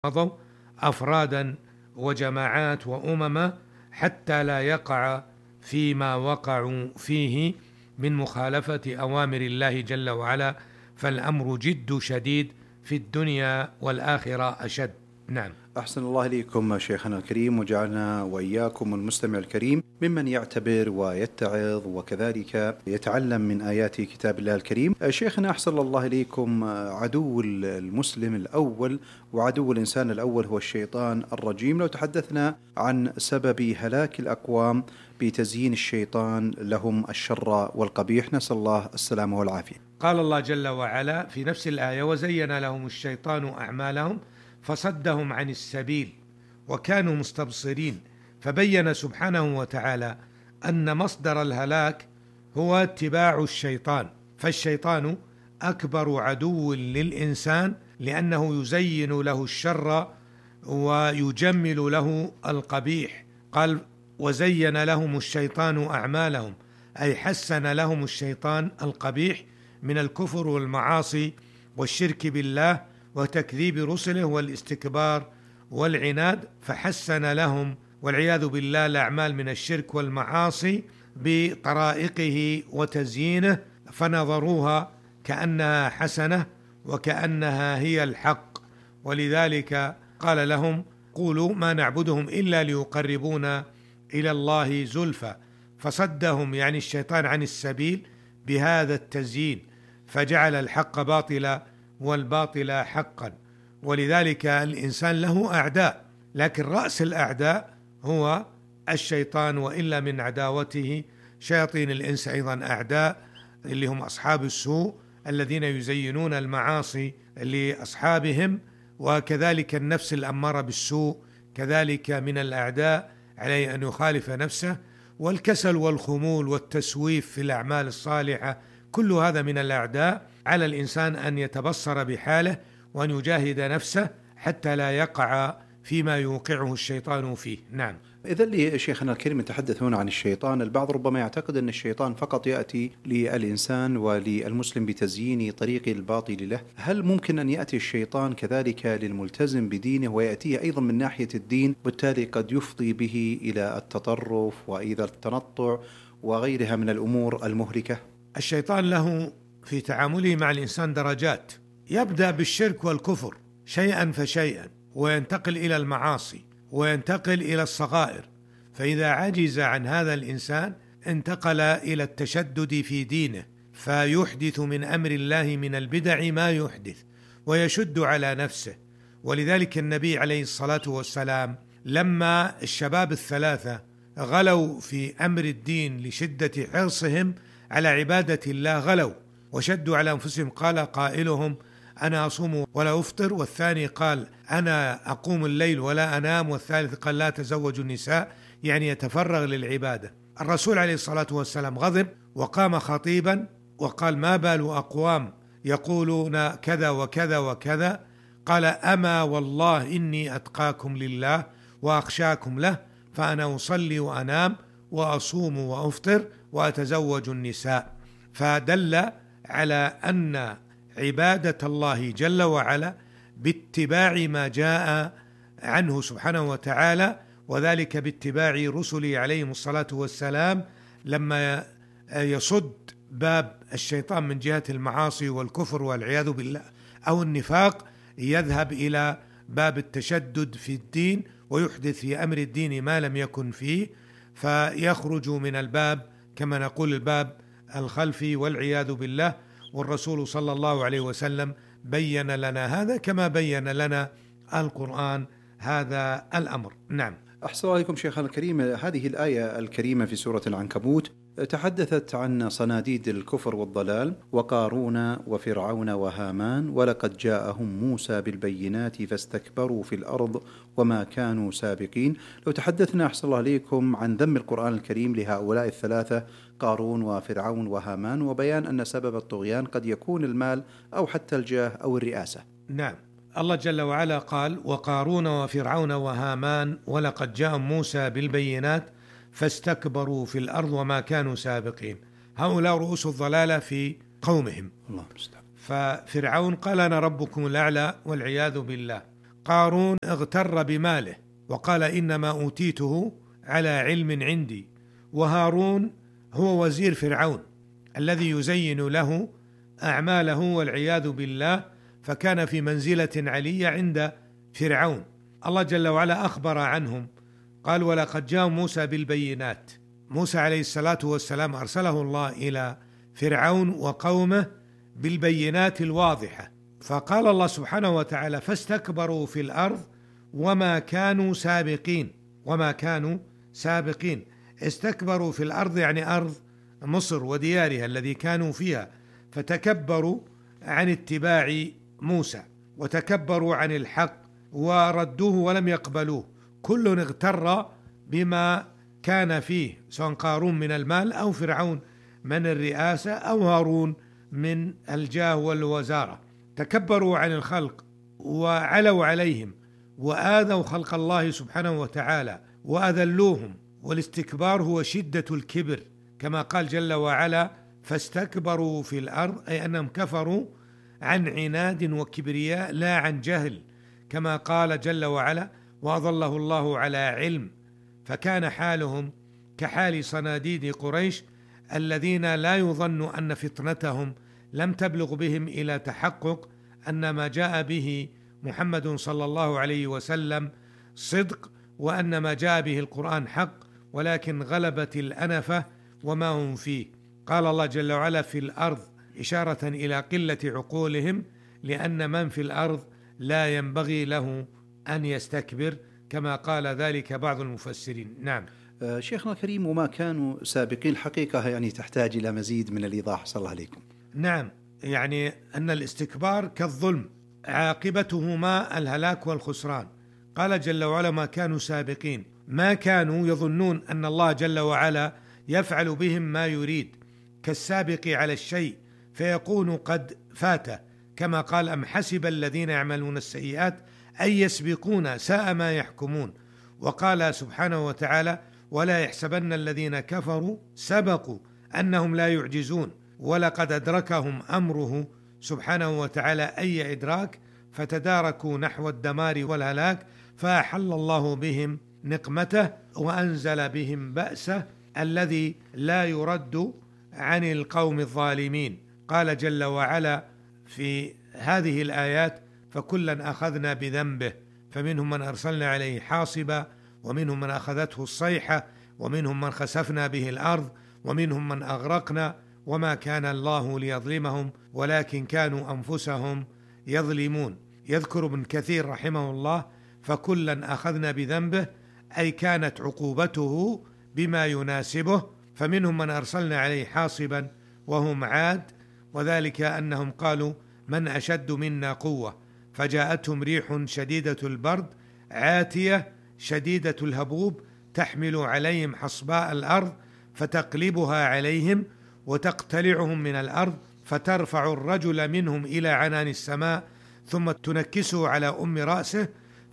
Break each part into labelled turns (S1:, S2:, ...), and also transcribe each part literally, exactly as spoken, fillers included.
S1: مضوا أفرادا وجماعات وأمما حتى لا يقع فيما وقعوا فيه من مخالفة أوامر الله جل وعلا، فالأمر جد شديد في الدنيا والآخرة أشد. نعم.
S2: أحسن الله إليكم شيخنا الكريم، وجعلنا وإياكم المستمع الكريم ممن يعتبر ويتعظ وكذلك يتعلم من آيات كتاب الله الكريم. شيخنا أحسن الله إليكم، عدو المسلم الأول وعدو الإنسان الأول هو الشيطان الرجيم. لو تحدثنا عن سبب هلاك الأقوام بتزيين الشيطان لهم الشر والقبيح، نسأل الله السلامة والعافية.
S1: قال الله جل وعلا في نفس الآية: وزين لهم الشيطان أعمالهم فصدهم عن السبيل وكانوا مستبصرين. فبين سبحانه وتعالى أن مصدر الهلاك هو اتباع الشيطان، فالشيطان أكبر عدو للإنسان لأنه يزين له الشر ويجمل له القبيح. قال: وزين لهم الشيطان أعمالهم، أي حسن لهم الشيطان القبيح من الكفر والمعاصي والشرك بالله وتكذيب رسله والاستكبار والعناد، فحسن لهم والعياذ بالله الأعمال من الشرك والمعاصي بطرائقه وتزيينه، فنظروها كأنها حسنة وكأنها هي الحق. ولذلك قال لهم: قولوا ما نعبدهم إلا ليقربونا إلى الله زلفى. فصدهم يعني الشيطان عن السبيل بهذا التزيين، فجعل الحق باطلا والباطل حقا. ولذلك الإنسان له أعداء، لكن رأس الأعداء هو الشيطان، وإلا من عداوته شياطين الإنس أيضا أعداء، اللي هم أصحاب السوء الذين يزينون المعاصي لأصحابهم، وكذلك النفس الأمارة بالسوء كذلك من الأعداء، عليه أن يخالف نفسه. والكسل والخمول والتسويف في الأعمال الصالحة كل هذا من الأعداء. على الإنسان أن يتبصر بحاله وأن يجاهد نفسه حتى لا يقع فيما يوقعه الشيطان فيه. نعم.
S2: إذا لي شيخنا الكريم نتحدث هنا عن الشيطان، البعض ربما يعتقد أن الشيطان فقط يأتي للإنسان وللمسلم بتزيين طريق الباطل له. هل ممكن أن يأتي الشيطان كذلك للملتزم بدينه ويأتيه أيضا من ناحية الدين، بالتالي قد يفضي به إلى التطرف وإلى التنطع وغيرها من الأمور المهلكة؟
S1: الشيطان له في تعامله مع الإنسان درجات، يبدأ بالشرك والكفر شيئا فشيئا، وينتقل إلى المعاصي، وينتقل إلى الصغائر. فإذا عجز عن هذا الإنسان انتقل إلى التشدد في دينه، فيحدث من أمر الله من البدع ما يحدث ويشد على نفسه. ولذلك النبي عليه الصلاة والسلام لما الشباب الثلاثة غلوا في أمر الدين لشدة حرصهم على عبادة الله، غلوا وشدوا على أنفسهم، قال قائلهم: أنا أصوم ولا أفطر، والثاني قال: أنا أقوم الليل ولا أنام، والثالث قال: لا تزوج النساء، يعني يتفرغ للعبادة. الرسول عليه الصلاة والسلام غضب وقام خطيبا وقال: ما بال أقوام يقولون كذا وكذا وكذا؟ قال: أما والله إني أتقاكم لله وأخشاكم له، فأنا أصلي وأنام وأصوم وأفطر وأتزوج النساء. فدل على أن عبادة الله جل وعلا باتباع ما جاء عنه سبحانه وتعالى، وذلك باتباع رسله عليهم الصلاة والسلام. لما يصد باب الشيطان من جهة المعاصي والكفر والعياذ بالله أو النفاق، يذهب إلى باب التشدد في الدين ويحدث في أمر الدين ما لم يكن فيه، فيخرج من الباب كما نقول الباب الخلفي والعياذ بالله. والرسول صلى الله عليه وسلم بين لنا هذا كما بين لنا القرآن هذا الأمر. نعم.
S2: أحسن الله عليكم شيخنا الكريم، هذه الآية الكريمة في سورة العنكبوت تحدثت عن صناديد الكفر والضلال وقارون وفرعون وهامان، ولقد جاءهم موسى بالبينات فاستكبروا في الأرض وما كانوا سابقين. لو تحدثنا أحسن الله عليكم عن ذم القرآن الكريم لهؤلاء الثلاثة، قارون وفرعون وهامان، وبيان أن سبب الطغيان قد يكون المال أو حتى الجاه أو الرئاسة.
S1: نعم. الله جل وعلا قال: وقارون وفرعون وهامان ولقد جاءهم موسى بالبينات فاستكبروا في الأرض وما كانوا سابقين. هؤلاء رؤوس الضلالة في قومهم.
S2: الله مستعان.
S1: ففرعون قال: أنا ربكم الأعلى والعياذ بالله. قارون اغتر بماله وقال إنما أوتيته على علم عندي، وهارون هو وزير فرعون الذي يزين له أعماله والعياذ بالله، فكان في منزلة علية عند فرعون. الله جل وعلا أخبر عنهم قال: ولقد جاء موسى بالبينات. موسى عليه الصلاة والسلام أرسله الله إلى فرعون وقومه بالبينات الواضحة، فقال الله سبحانه وتعالى: فاستكبروا في الأرض وما كانوا سابقين. وما كانوا سابقين، استكبروا في الأرض يعني أرض مصر وديارها الذي كانوا فيها، فتكبروا عن اتباع موسى وتكبروا عن الحق وردوه ولم يقبلوه. كل اغتر بما كان فيه، سواء قارون من المال أو فرعون من الرئاسة أو هارون من الجاه والوزارة. تكبروا عن الخلق وعلوا عليهم وآذوا خلق الله سبحانه وتعالى وأذلوهم، والاستكبار هو شدة الكبر، كما قال جل وعلا: فاستكبروا في الأرض، أي أنهم كفروا عن عناد وكبرياء لا عن جهل، كما قال جل وعلا: وأضله الله على علم. فكان حالهم كحال صناديد قريش الذين لا يظن أن فتنتهم لم تبلغ بهم إلى تحقق أن ما جاء به محمد صلى الله عليه وسلم صدق، وأن ما جاء به القرآن حق، ولكن غلبت الأنفة وما هم فيه. قال الله جل وعلا: في الأرض، إشارة إلى قلة عقولهم، لأن من في الأرض لا ينبغي له أن يستكبر، كما قال ذلك بعض المفسرين. نعم.
S2: شيخنا الكريم، وما كانوا سابقين حقيقة يعني تحتاج إلى مزيد من الإيضاح صلى الله عليكم.
S1: نعم، يعني أن الاستكبار كالظلم عاقبتهما الهلاك والخسران. قال جل وعلا: ما كانوا سابقين، ما كانوا يظنون أن الله جل وعلا يفعل بهم ما يريد، كالسابق على الشيء فيكون قد فاته، كما قال: أم حسب الذين يعملون السيئات أن يسبقون ساء ما يحكمون. وقال سبحانه وتعالى: ولا يحسبن الذين كفروا سبقوا أنهم لا يعجزون، ولقد أدركهم أمره سبحانه وتعالى أي إدراك، فتداركوا نحو الدمار والهلاك، فأحل الله بهم نقمته وأنزل بهم بأسه الذي لا يرد عن القوم الظالمين. قال جل وعلا في هذه الآيات: فكلا أخذنا بذنبه، فمنهم من أرسلنا عليه حاصبا، ومنهم من أخذته الصيحة، ومنهم من خسفنا به الأرض، ومنهم من أغرقنا، وما كان الله ليظلمهم ولكن كانوا أنفسهم يظلمون. يذكر ابن كثير رحمه الله: فكلا أخذنا بذنبه، أي كانت عقوبته بما يناسبه، فمنهم من أرسلنا عليه حاصبا وهم عاد، وذلك أنهم قالوا: من أشد منا قوة، فجاءتهم ريح شديدة البرد عاتية شديدة الهبوب تحمل عليهم حصباء الأرض فتقلبها عليهم وتقتلعهم من الأرض، فترفع الرجل منهم إلى عنان السماء، ثم تنكسه على أم رأسه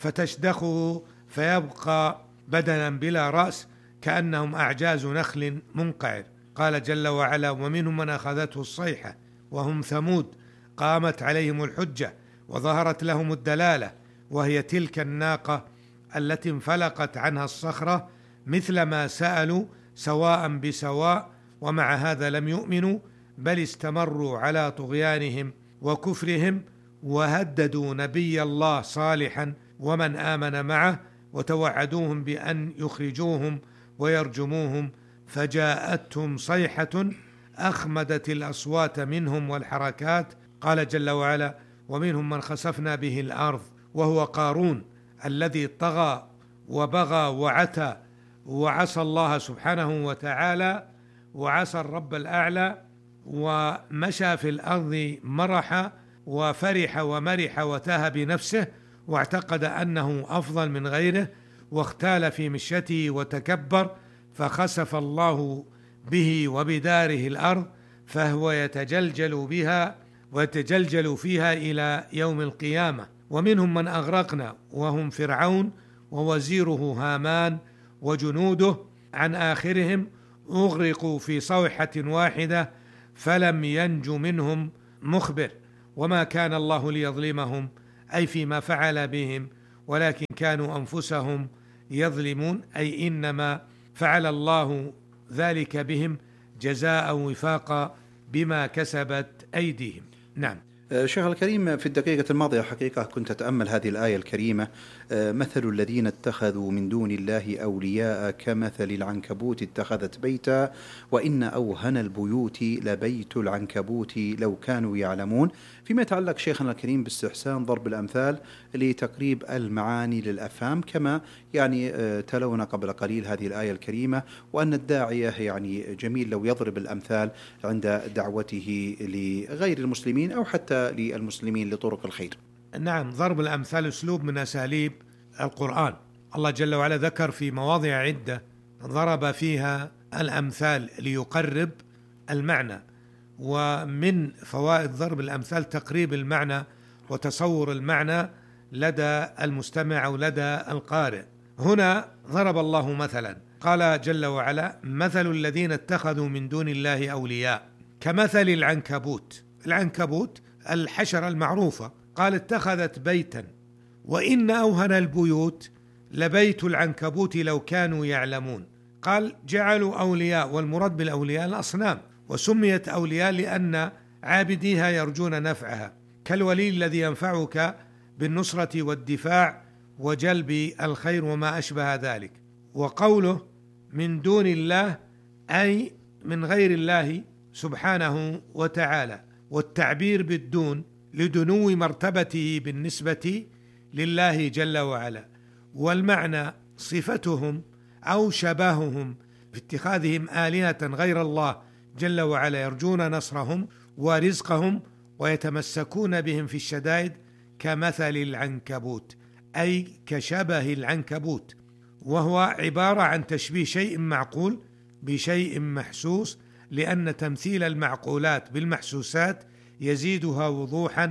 S1: فتشدخه فيبقى بدنا بلا رأس كأنهم أعجاز نخل منقعر. قال جل وعلا: ومنهم من أخذته الصيحة وهم ثمود، قامت عليهم الحجة وظهرت لهم الدلالة، وهي تلك الناقة التي انفلقت عنها الصخرة، مثل ما سألوا سواء بسواء، ومع هذا لم يؤمنوا، بل استمروا على طغيانهم وكفرهم، وهددوا نبي الله صالحا ومن آمن معه، وتوعدوهم بأن يخرجوهم ويرجموهم، فجاءتهم صيحة أخمدت الأصوات منهم والحركات. قال جل وعلا: ومنهم من خسفنا به الأرض، وهو قارون الذي طغى وبغى وعتى وعصى الله سبحانه وتعالى وعصى الرب الأعلى، ومشى في الأرض مرحا وفرح ومرح وتاه بنفسه، واعتقد أنه أفضل من غيره، واختال في مشيته وتكبر، فخسف الله به وبداره الأرض، فهو يتجلجل بها ويتجلجل فيها إلى يوم القيامة. ومنهم من أغرقنا، وهم فرعون ووزيره هامان وجنوده، عن آخرهم أغرقوا في صوحة واحدة فلم ينج منهم مخبر. وما كان الله ليظلمهم، أي فيما فعل بهم، ولكن كانوا أنفسهم يظلمون، أي إنما فعل الله ذلك بهم جزاء وفاقا بما كسبت أيديهم. نعم.
S2: شيخ الكريم، في الدقيقة الماضية حقيقة كنت أتأمل هذه الآية الكريمة: مثل الذين اتخذوا من دون الله أولياء كمثل العنكبوت اتخذت بيتا وإن أوهن البيوت لبيت العنكبوت لو كانوا يعلمون. فيما يتعلق شيخنا الكريم باستحسان ضرب الأمثال لتقريب المعاني للأفهام، كما يعني تلونا قبل قليل هذه الآية الكريمة، وأن الداعية يعني جميل لو يضرب الأمثال عند دعوته لغير المسلمين أو حتى للمسلمين لطرق الخير.
S1: نعم، ضرب الأمثال أسلوب من أساليب القرآن. الله جل وعلا ذكر في مواضع عدة ضرب فيها الأمثال ليقرب المعنى، ومن فوائد ضرب الأمثال تقريب المعنى وتصور المعنى لدى المستمع أو لدى القارئ. هنا ضرب الله مثلا، قال جل وعلا: مثل الذين اتخذوا من دون الله أولياء كمثل العنكبوت. العنكبوت الحشرة المعروفة، قال: اتخذت بيتا وإن أوهن البيوت لبيت العنكبوت لو كانوا يعلمون. قال: جعلوا أولياء، والمراد بالأولياء الأصنام، وسميت أولياء لأن عابديها يرجون نفعها، كالولي الذي ينفعك بالنصرة والدفاع وجلب الخير وما أشبه ذلك. وقوله من دون الله أي من غير الله سبحانه وتعالى، والتعبير بالدون لدنو مرتبته بالنسبة لله جل وعلا، والمعنى صفتهم أو شبههم في اتخاذهم آلهة غير الله جل وعلا يرجون نصرهم ورزقهم ويتمسكون بهم في الشدائد، كمثل العنكبوت أي كشبه العنكبوت، وهو عبارة عن تشبيه شيء معقول بشيء محسوس، لأن تمثيل المعقولات بالمحسوسات يزيدها وضوحا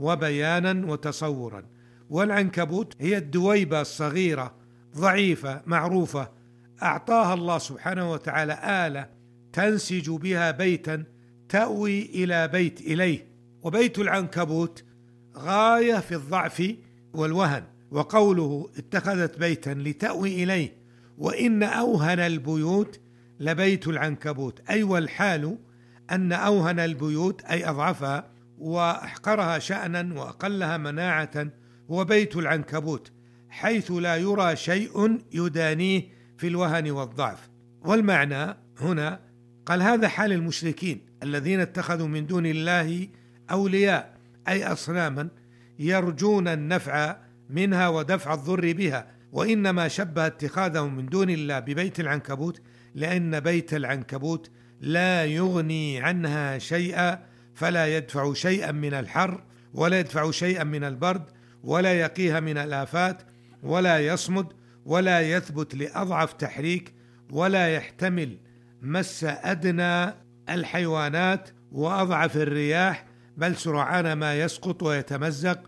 S1: وبيانا وتصورا. والعنكبوت هي الدويبة الصغيرة ضعيفة معروفة، أعطاها الله سبحانه وتعالى آلة تنسج بها بيتا تأوي إلى بيت إليه، وبيت العنكبوت غاية في الضعف والوهن. وقوله اتخذت بيتا لتأوي إليه وإن أوهن البيوت لبيت العنكبوت، أي والحال أن أوهن البيوت أي أضعفها وأحقرها شأنا وأقلها مناعة هو بيت العنكبوت، حيث لا يرى شيء يدانيه في الوهن والضعف. والمعنى هنا قال هذا حال المشركين الذين اتخذوا من دون الله أولياء أي أصناما يرجون النفع منها ودفع الضر بها، وإنما شبه اتخاذهم من دون الله ببيت العنكبوت لأن بيت العنكبوت لا يغني عنها شيئا، فلا يدفع شيئا من الحر ولا يدفع شيئا من البرد ولا يقيها من الآفات ولا يصمد ولا يثبت لأضعف تحريك ولا يحتمل مس أدنى الحيوانات وأضعف الرياح، بل سرعان ما يسقط ويتمزق.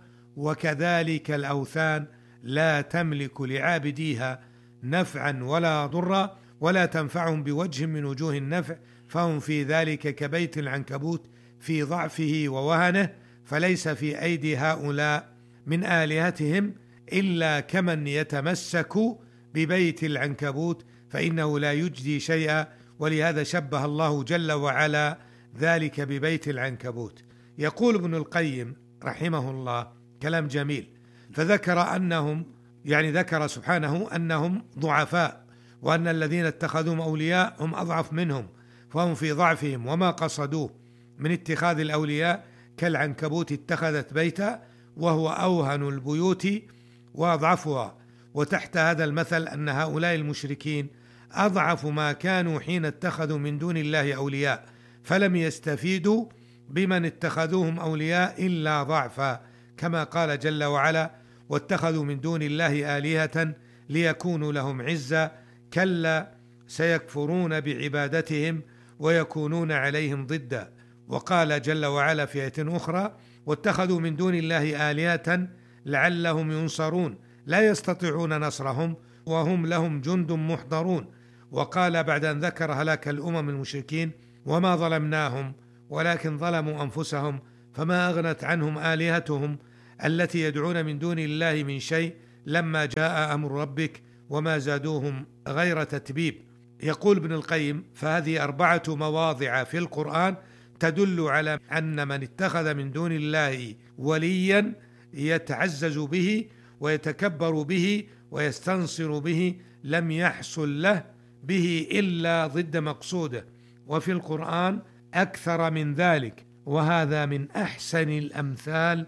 S1: وكذلك الأوثان لا تملك لعابديها نفعا ولا ضرا ولا تنفعهم بوجه من وجوه النفع، فهم في ذلك كبيت العنكبوت في ضعفه ووهنه، فليس في أيدي هؤلاء من آلهتهم إلا كمن يتمسك ببيت العنكبوت فإنه لا يجدي شيئا، ولهذا شبه الله جل وعلا ذلك ببيت العنكبوت. يقول ابن القيم رحمه الله كلام جميل، فذكر أنهم يعني ذكر سبحانه أنهم ضعفاء، وأن الذين اتخذوهم أولياء هم أضعف منهم، فهم في ضعفهم وما قصدوه من اتخاذ الأولياء كالعنكبوت اتخذت بيتا وهو أوهن البيوت وأضعفها. وتحت هذا المثل أن هؤلاء المشركين أضعف ما كانوا حين اتخذوا من دون الله أولياء، فلم يستفيدوا بمن اتخذوهم أولياء إلا ضعفا، كما قال جل وعلا: واتخذوا من دون الله آلهة ليكونوا لهم عزا كلا سيكفرون بعبادتهم ويكونون عليهم ضدا. وقال جل وعلا في آية أخرى: واتخذوا من دون الله آلهة لعلهم ينصرون لا يستطيعون نصرهم وهم لهم جند محضرون. وقال بعد أن ذكر هلاك الأمم المشركين: وما ظلمناهم ولكن ظلموا أنفسهم فما أغنت عنهم آلهتهم التي يدعون من دون الله من شيء لما جاء أمر ربك وما زادوهم غير تتبيب. يقول ابن القيم: فهذه أربعة مواضع في القرآن تدل على أن من اتخذ من دون الله وليا يتعزز به ويتكبر به ويستنصر به لم يحصل له به إلا ضد مقصوده، وفي القرآن أكثر من ذلك، وهذا من أحسن الأمثال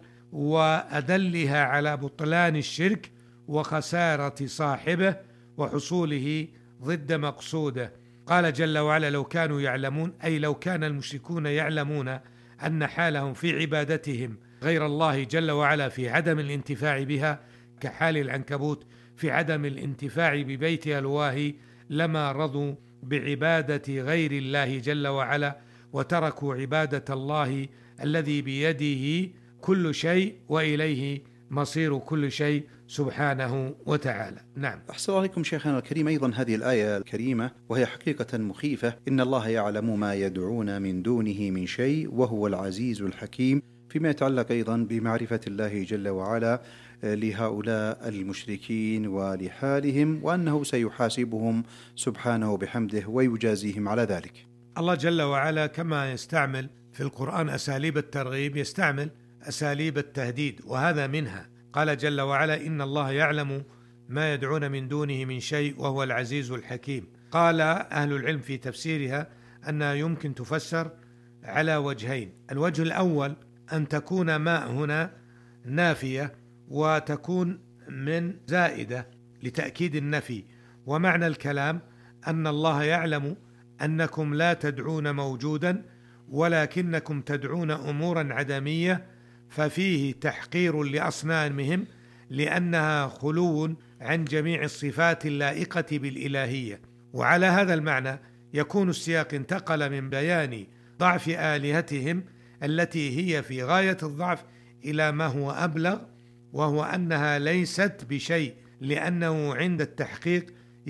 S1: وأدلها على بطلان الشرك وخسارة صاحبه وحصوله ضد مقصوده. قال جل وعلا: لو كانوا يعلمون، أي لو كان المشركون يعلمون أن حالهم في عبادتهم غير الله جل وعلا في عدم الانتفاع بها كحال العنكبوت في عدم الانتفاع ببيتها الواهي، لما رضوا بعبادة غير الله جل وعلا وتركوا عبادة الله الذي بيده كل شيء وإليه مصير كل شيء سبحانه وتعالى. نعم.
S2: أحسن الله عليكم شيخنا الكريم. أيضا هذه الآية الكريمة وهي حقيقة مخيفة: إن الله يعلم ما يدعون من دونه من شيء وهو العزيز الحكيم، فيما يتعلق أيضا بمعرفة الله جل وعلا لهؤلاء المشركين ولحالهم، وأنه سيحاسبهم سبحانه بحمده ويجازيهم على ذلك.
S1: الله جل وعلا كما يستعمل في القرآن أساليب الترغيب يستعمل أساليب التهديد، وهذا منها. قال جل وعلا: إن الله يعلم ما يدعون من دونه من شيء وهو العزيز الحكيم. قال أهل العلم في تفسيرها أنها يمكن تفسر على وجهين: الوجه الأول أن تكون ما هنا نافية وتكون من زائدة لتأكيد النفي، ومعنى الكلام أن الله يعلم أنكم لا تدعون موجودا ولكنكم تدعون أمورا عدمية، ففيه تحقير لأصنامهم لأنها خلو عن جميع الصفات اللائقة بالإلهية. وعلى هذا المعنى يكون السياق انتقل من بيان ضعف آلهتهم التي هي في غاية الضعف إلى ما هو أبلغ، وهو أنها ليست بشيء، لأنه عند التحقيق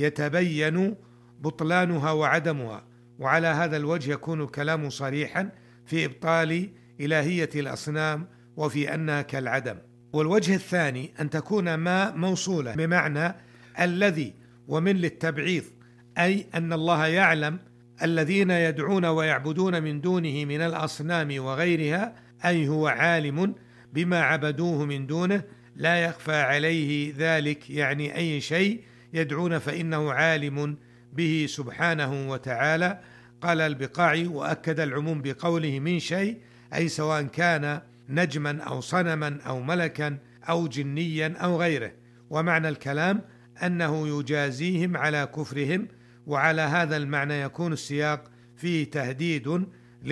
S1: يتبين بطلانها وعدمها. وعلى هذا الوجه يكون الكلام صريحا في إبطال إلهية الأصنام وفي أنها كالعدم. والوجه الثاني أن تكون ما موصولة بمعنى الذي ومن للتبعيض، أي أن الله يعلم الذين يدعون ويعبدون من دونه من الأصنام وغيرها، أي هو عالم بما عبدوه من دونه لا يخفى عليه ذلك، يعني أي شيء يدعون فإنه عالم به سبحانه وتعالى. قال البقاعي: وأكد العموم بقوله من شيء، أي سواء كان نجما أو صنما أو ملكا أو جنيا أو غيره. ومعنى الكلام أنه يجازيهم على كفرهم. وعلى هذا المعنى يكون السياق فيه تهديد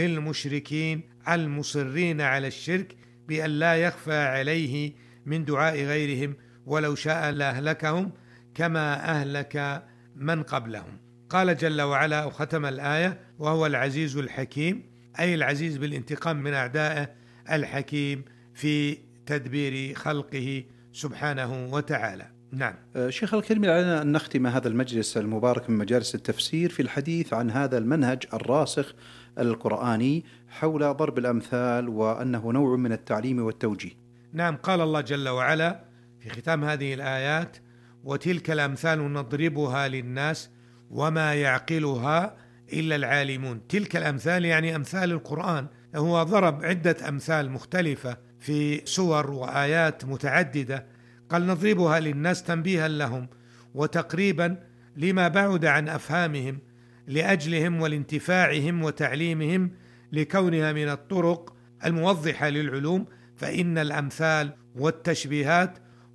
S1: للمشركين المصرين على الشرك بأن لا يخفى عليه من دعاء غيرهم، ولو شاء لأهلكهم كما أهلك من قبلهم. قال جل وعلا وختم الآية: وهو العزيز الحكيم، أي العزيز بالانتقام من أعدائه، الحكيم في تدبير خلقه سبحانه وتعالى. نعم.
S2: شيخ الكريم، علينا أن نختم هذا المجلس المبارك من مجالس التفسير في الحديث عن هذا المنهج الراسخ القرآني حول ضرب الأمثال، وأنه نوع من التعليم والتوجيه.
S1: نعم. قال الله جل وعلا في ختام هذه الآيات: وتلك الأمثال نضربها للناس وما يعقلها إلا العالمون. تلك الأمثال يعني أمثال القرآن، هو ضرب عدة أمثال مختلفة في سور وآيات متعددة، قال نضربها للناس تنبيها لهم وتقريبا لما بعد عن أفهامهم لأجلهم والانتفاعهم وتعليمهم، لكونها من الطرق الموضحة للعلوم. فإن الأمثال والتشبيهات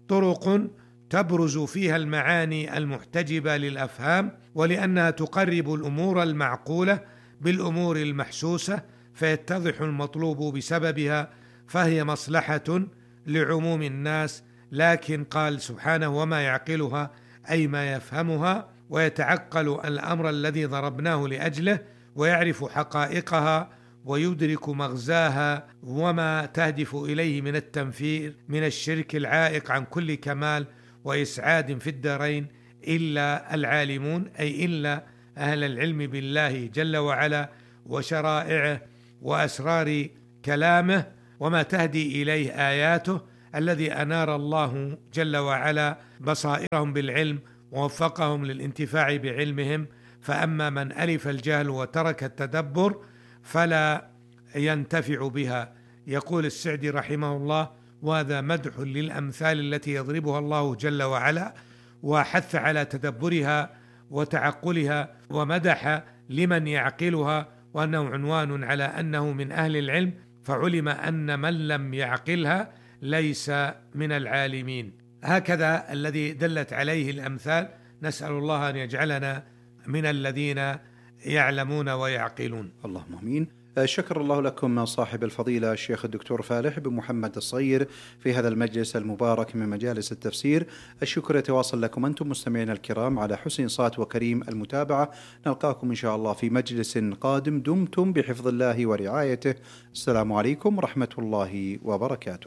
S1: طرق تبرز فيها المعاني المحتجبة للأفهام، ولأنها تقرب الأمور المعقولة بالأمور المحسوسة فيتضح المطلوب بسببها، فهي مصلحة لعموم الناس. لكن قال سبحانه: وما يعقلها، أي ما يفهمها ويتعقل الأمر الذي ضربناه لأجله ويعرف حقائقها ويدرك مغزاها وما تهدف إليه من التنفير من الشرك العائق عن كل كمال وإسعاد في الدارين، إلا العالمون، أي إلا أهل العلم بالله جل وعلا وشرائعه وأسرار كلامه وما تهدي إليه آياته، الذي أنار الله جل وعلا بصائرهم بالعلم ووفقهم للانتفاع بعلمهم. فأما من ألف الجهل وترك التدبر فلا ينتفع بها. يقول السعدي رحمه الله: وهذا مدح للأمثال التي يضربها الله جل وعلا، وحث على تدبرها وتعقلها، ومدح لمن يعقلها، وأنه عنوان على أنه من أهل العلم، فعلم أن من لم يعقلها ليس من العالمين. هكذا الذي دلت عليه الأمثال. نسأل الله أن يجعلنا من الذين يعلمون ويعقلون.
S2: اللهم آمين. شكر الله لكم صاحب الفضيلة الشيخ الدكتور فالح بن محمد الصغير في هذا المجلس المبارك من مجالس التفسير. الشكر يتواصل لكم أنتم مستمعين الكرام على حسن صوت وكريم المتابعة. نلقاكم إن شاء الله في مجلس قادم. دمتم بحفظ الله ورعايته. السلام عليكم ورحمة الله وبركاته.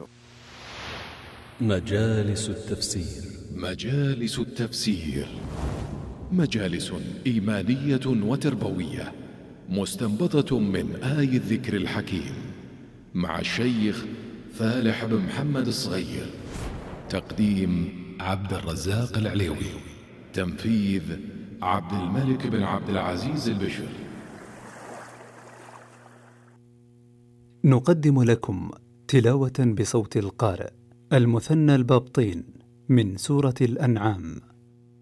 S3: مجالس التفسير.
S4: مجالس التفسير مجالس إيمانية وتربوية مستنبطة من آي الذكر الحكيم مع الشيخ فالح بن محمد الصغير. تقديم عبد الرزاق العليوي. تنفيذ عبد الملك بن عبد العزيز البشر.
S3: نقدم لكم تلاوة بصوت القارئ المثنى البابطين من سورة الأنعام.